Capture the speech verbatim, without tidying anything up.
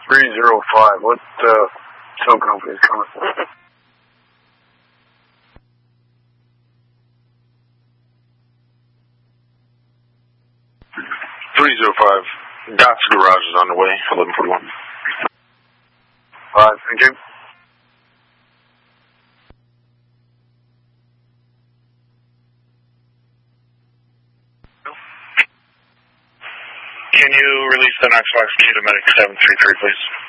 three zero five. What uh, tow company is coming? three zero five. Dots Garage is on the way, eleven forty-one. Alright, thank you. Can you release the Knox Fox key to Medic seven three three, please?